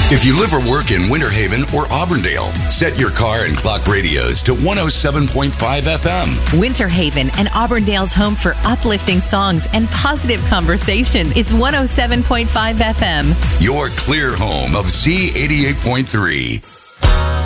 If you live or work in Winter Haven or Auburndale, set your car and clock radios to 107.5 FM. Winter Haven and Auburndale's home for uplifting songs and positive conversation is 107.5 FM. Your clear home of Z88.3.